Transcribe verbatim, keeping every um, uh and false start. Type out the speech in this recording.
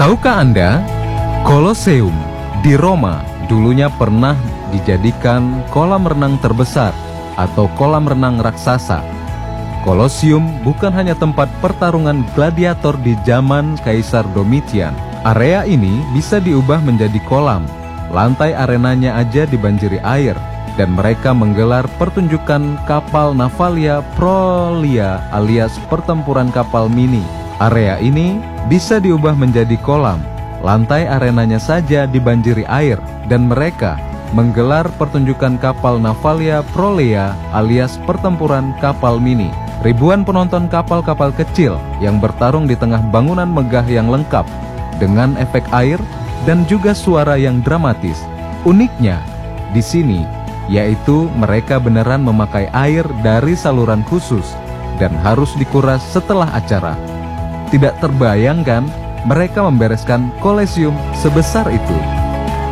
Tahukah Anda, Colosseum di Roma dulunya pernah dijadikan kolam renang terbesar atau kolam renang raksasa. Colosseum bukan hanya tempat pertarungan gladiator di zaman Kaisar Domitian. Area ini bisa diubah menjadi kolam. Lantai arenanya aja dibanjiri air, dan mereka menggelar pertunjukan kapal Navalia Prolia alias pertempuran kapal mini. Area ini bisa diubah menjadi kolam. Lantai arenanya saja dibanjiri air, dan mereka menggelar pertunjukan kapal Navalia Prolia alias pertempuran kapal mini. Ribuan penonton kapal-kapal kecil yang bertarung di tengah bangunan megah yang lengkap dengan efek air dan juga suara yang dramatis. Uniknya di sini yaitu mereka beneran memakai air dari saluran khusus dan harus dikuras setelah acara. Tidak terbayangkan mereka membereskan Colosseum sebesar itu.